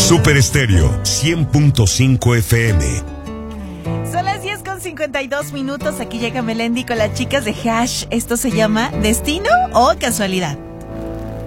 Super Estéreo 100.5 FM. Son las 10:52. Aquí llega Melendi con las chicas de Hash. Esto se llama ¿Destino o casualidad?